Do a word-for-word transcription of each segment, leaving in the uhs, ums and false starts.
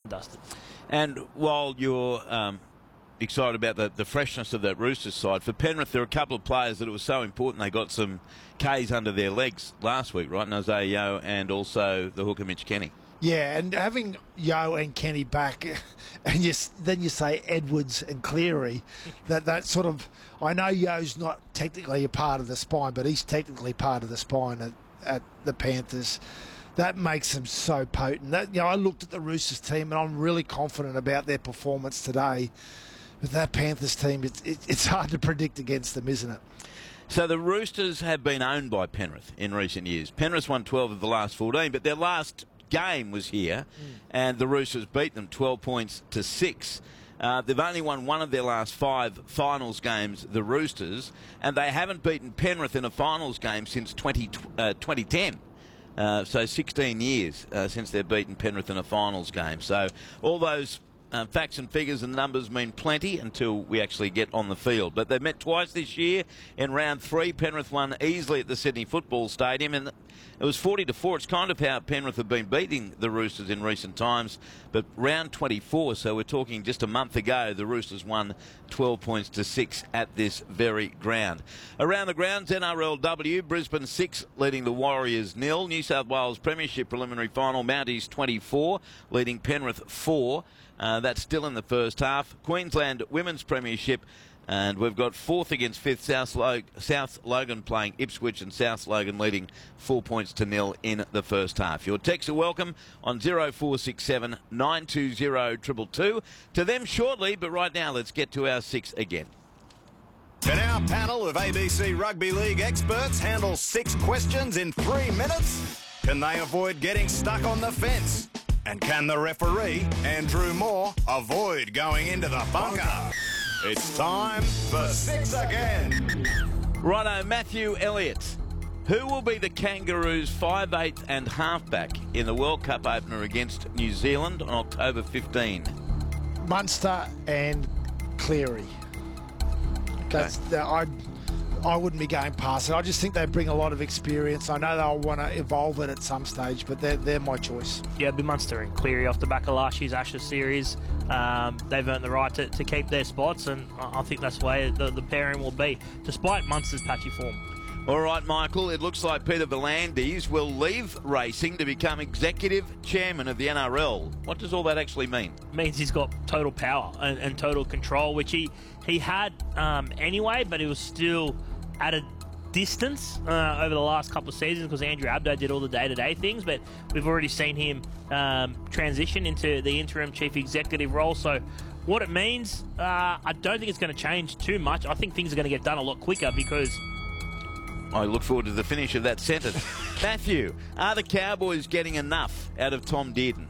dusted. And while you're um, excited about the, the freshness of that Roosters side, for Penrith, there are a couple of players that it was so important they got some Ks under their legs last week, right? Nazar Yeo and also the hooker Mitch Kenny. Yeah, and having Yeo and Kenny back, and you, then you say Edwards and Cleary, that, that sort of, I know Yeo's not technically a part of the spine, but he's technically part of the spine at, at the Panthers. That makes them so potent. That, you know, I looked at the Roosters team, and I'm really confident about their performance today. With that Panthers team, it's, it, it's hard to predict against them, isn't it? So the Roosters have been owned by Penrith in recent years. Penrith's won twelve of the last fourteen, but their last game was here, mm. and the Roosters beat them twelve points to six. Uh, they've only won one of their last five finals games, the Roosters, and they haven't beaten Penrith in a finals game since twenty, uh, twenty ten. Uh, so sixteen years uh, since they've beaten Penrith in a finals game. So all those Um, facts and figures and numbers mean plenty until we actually get on the field. But they've met twice this year. In round three, Penrith won easily at the Sydney Football Stadium, and it was forty to four. It's kind of how Penrith have been beating the Roosters in recent times. But round twenty-four, so we're talking just a month ago, the Roosters won twelve points to six at this very ground. Around the grounds, N R L W, Brisbane six leading the Warriors nil. New South Wales Premiership preliminary final, Mounties twenty-four leading Penrith four. Uh, that's still in the first half. Queensland Women's Premiership, and we've got fourth against fifth, South, Log- South Logan playing Ipswich, and South Logan leading four points to nil in the first half. Your texts are welcome on zero four six seven nine two zero two two two. To them shortly, but right now let's get to our six again. Can our panel of A B C Rugby League experts handle six questions in three minutes? Can they avoid getting stuck on the fence? And can the referee, Andrew Moore, avoid going into the bunker? It's time for six again. Righto, Matthew Elliott. Who will be the Kangaroos' five eighth and halfback in the World Cup opener against New Zealand on October fifteenth? Munster and Cleary. That's, okay. I, I wouldn't be going past it. I just think they bring a lot of experience. I know they'll want to evolve it at some stage, but they're, they're my choice. Yeah, it'd be Munster and Cleary off the back of last year's Ashes series. Um, they've earned the right to, to keep their spots, and I think that's the way the, the pairing will be, despite Munster's patchy form. All right, Michael, it looks like Peter V'landys will leave racing to become executive chairman of the N R L. What does all that actually mean? It means he's got total power and, and total control, which he, he had um, anyway, but it was still at a distance uh, over the last couple of seasons because Andrew Abdo did all the day-to-day things, but we've already seen him um, transition into the interim chief executive role. So what it means, uh, I don't think it's going to change too much. I think things are going to get done a lot quicker because... I look forward to the finish of that sentence. Matthew, are the Cowboys getting enough out of Tom Dearden?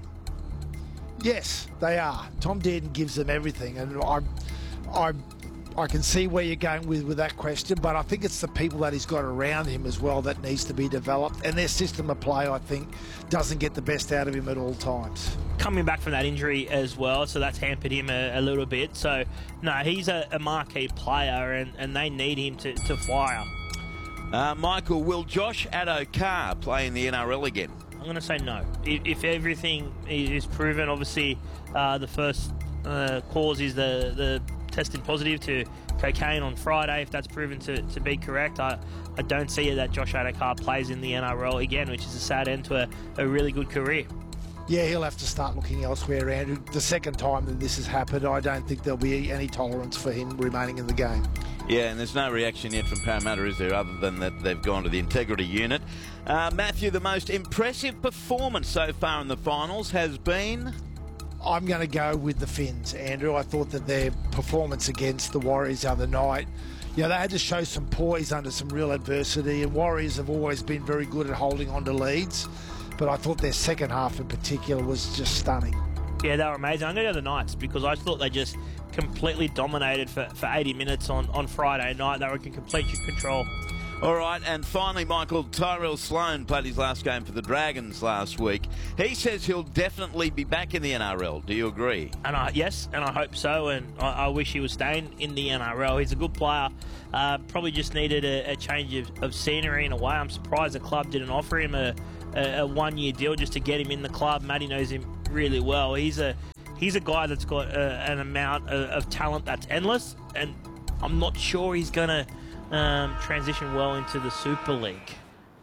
Yes, they are. Tom Dearden gives them everything, and I, I, I can see where you're going with, with that question, but I think it's the people that he's got around him as well that needs to be developed, and their system of play, I think, doesn't get the best out of him at all times. Coming back from that injury as well, so that's hampered him a, a little bit. So, no, he's a, a marquee player, and, and they need him to, to fire. Uh, Michael, will Josh Addo-Carr play in the N R L again? I'm going to say no. If, if everything is proven, obviously uh, the first uh, cause is the, the testing positive to cocaine on Friday. If that's proven to, to be correct, I, I don't see that Josh Addo-Carr plays in the N R L again, which is a sad end to a, a really good career. Yeah, he'll have to start looking elsewhere, Andrew. The second time that this has happened, I don't think there'll be any tolerance for him remaining in the game. Yeah, and there's no reaction yet from Parramatta, is there, other than that they've gone to the integrity unit. Uh, Matthew, the most impressive performance so far in the finals has been... I'm going to go with the Finns, Andrew. I thought that their performance against the Warriors the other night, you know, they had to show some poise under some real adversity, and Warriors have always been very good at holding on to leads, but I thought their second half in particular was just stunning. Yeah, they were amazing. I'm going to go the Knights because I thought they just completely dominated for, for eighty minutes on, on Friday night. They were in complete control. All right, and finally, Michael, Tyrell Sloan played his last game for the Dragons last week. He says he'll definitely be back in the N R L. Do you agree? And I, yes, and I hope so, and I, I wish he was staying in the N R L. He's a good player. Uh, probably just needed a, a change of, of scenery in a way. I'm surprised the club didn't offer him a, a, a one-year deal just to get him in the club. Matty knows him really well. He's a he's a guy that's got a, an amount of, of talent that's endless, and I'm not sure he's going to um, transition well into the Super League.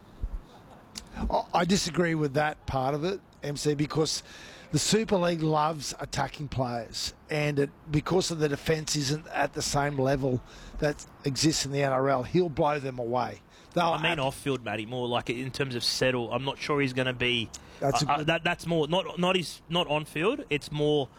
I- I disagree with that part of it, M C, because the Super League loves attacking players, and it, because of the defence isn't at the same level that exists in the N R L, he'll blow them away. They'll I mean ab- off-field, Matty, more like in terms of settle. I'm not sure he's going to be. That's a uh, uh, good- that, that's more not not his not on-field. It's more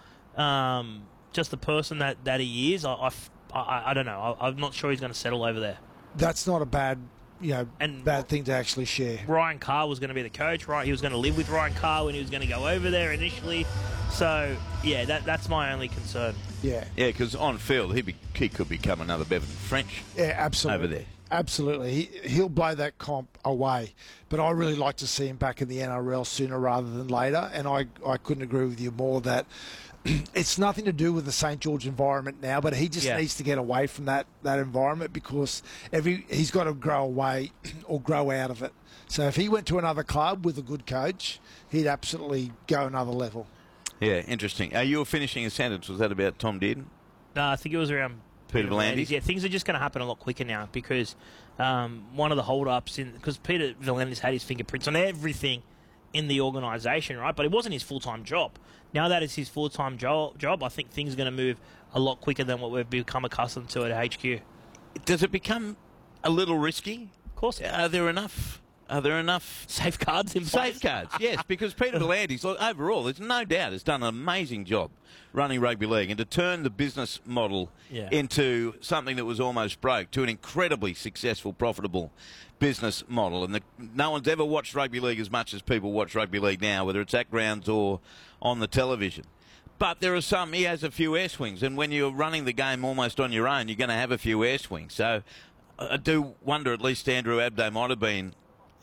um, just the person that, that he is. I, I, I, I don't know. I, I'm not sure he's going to settle over there. that's not a bad, you know, And- bad thing to actually share. Ryan Carr was going to be the coach, right? He was going to live with Ryan Carr when he was going to go over there initially. So yeah, that that's my only concern. Yeah, Yeah, because on field, he, be, he could become another Bevan French yeah, absolutely. over there. Absolutely. He, he'll blow that comp away. But I really like to see him back in the N R L sooner rather than later. And I, I couldn't agree with you more that it's nothing to do with the Saint George environment now, but he just Yeah. needs to get away from that, that environment because every he's got to grow away or grow out of it. So if he went to another club with a good coach, he'd absolutely go another level. Yeah, interesting. Uh, you were finishing a sentence. Was that about Tom Dearden? No, I think it was around Peter V'landys? Yeah, things are just going to happen a lot quicker now because um, one of the hold-ups in because Peter V'landys had his fingerprints on everything in the organisation, right? But it wasn't his full-time job. Now that it's his full-time jo- job, I think things are going to move a lot quicker than what we've become accustomed to at H Q. Does it become a little risky? Of course, Are there enough? Are there enough safeguards in place. safeguards? Yes, because Peter V'landys, look, overall, there's no doubt, has done an amazing job running rugby league, and to turn the business model Yeah. into something that was almost broke to an incredibly successful, profitable business model. And the, no one's ever watched rugby league as much as people watch rugby league now, whether it's at grounds or on the television. But there are some, he has a few air swings, and when you're running the game almost on your own, you're going to have a few air swings. So I do wonder, at least Andrew Abdo might have been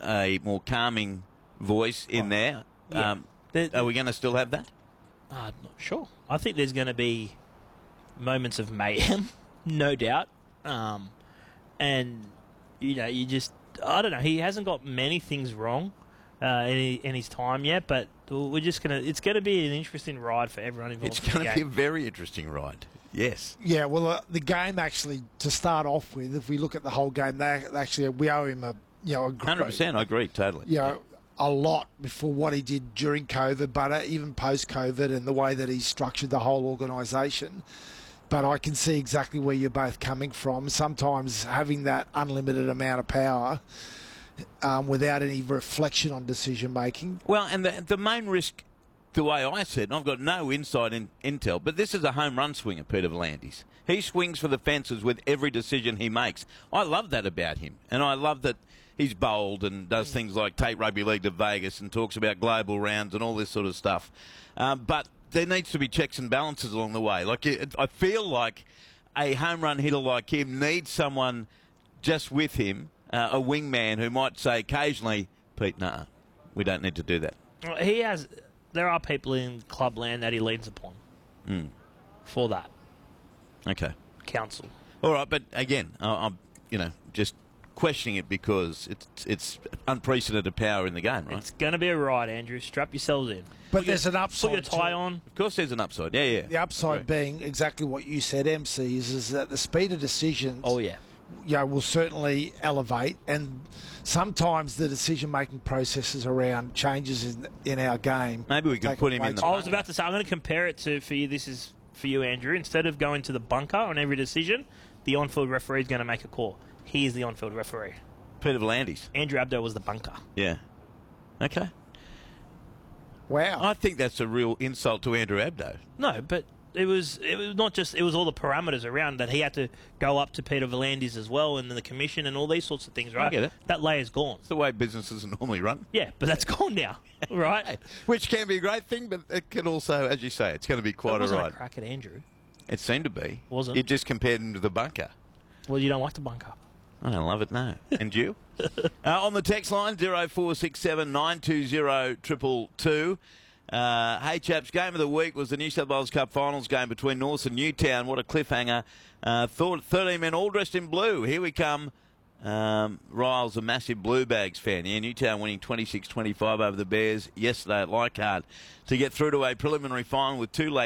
a more calming voice in there. Yeah. Um, The- are we going to still have that? I'm not sure. I think there's going to be moments of mayhem, no doubt. Um, and, you know, you just, I don't know, he hasn't got many things wrong uh, in, in his time yet, but we're just going to, it's going to be an interesting ride for everyone involved. It's in the going to be a game. very interesting ride. Yes. Yeah, well, uh, the game actually, to start off with, if we look at the whole game, they actually we owe him a you know a one hundred great, percent, I agree, totally. you know, a lot for what he did during COVID, but uh, even post-COVID and the way that he structured the whole organisation. But I can see exactly where you're both coming from. Sometimes having that unlimited amount of power um, without any reflection on decision making. Well, and the, the main risk, the way I see it, and I've got no inside in, intel, but this is a home run swinger, Peter V'landys. He swings for the fences with every decision he makes. I love that about him, and I love that he's bold and does things like take rugby league to Vegas and talks about global rounds and all this sort of stuff. Um, but there needs to be checks and balances along the way. Like it, I feel like a home run hitter like him needs someone just with him, uh, a wingman who might say occasionally, Pete, nah, we don't need to do that. Well, He has, there are people in clubland that he leans upon Mm. for that Okay. counsel. All right, but again, I- I'm, you know, just questioning it because it's it's unprecedented power in the game, right? It's going to be a ride, Andrew. Strap yourselves in. But Put there's your, an upside. Put your tie to it. on. Of course, there's an upside. Yeah, yeah. The upside Right. being exactly what you said, M C, is, is that the speed of decisions Oh, yeah. you know, will certainly elevate. And sometimes the decision-making processes around changes in, in our game. Maybe we can take put him away in the to- I was about to say, I'm going to compare it to, for you, this is for you, Andrew. Instead of going to the bunker on every decision, the on-field referee is going to make a call. He is the on-field referee. Peter V'landys. Andrew Abdo was the bunker. Yeah. Okay. Wow. I think that's a real insult to Andrew Abdo. No, but it was it was not just, it was all the parameters around that he had to go up to Peter V'landys as well and then the commission and all these sorts of things, right? get it. That layer's gone. It's the way businesses are normally run. Yeah, but that's gone now, right? Which can be a great thing, but it can also, as you say, it's going to be That quite a wasn't a ride. crack at Andrew. It seemed to be. Wasn't. You just compared him to the bunker. Well, you don't like the bunker. I don't love it, no. And you? uh, on the text line, zero four six seven nine two zero two two two. Uh, hey, chaps, game of the week was the New South Wales Cup finals game between Norths and Newtown. What a cliffhanger. Uh, thought thirteen men all dressed in blue. Here we come. Um, Ryle's a massive Blue Bags fan. Yeah, Newtown winning twenty-six twenty-five over the Bears yesterday at Leichhardt to get through to a preliminary final with two late